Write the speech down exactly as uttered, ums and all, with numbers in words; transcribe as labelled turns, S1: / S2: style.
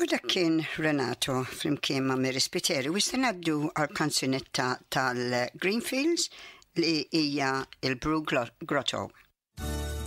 S1: U dak kien Renato flimkien ma' Mary Spiteri u issa ngħaddu għall-kanzunetta tal-Greenfields li hija il-Brew Grotto.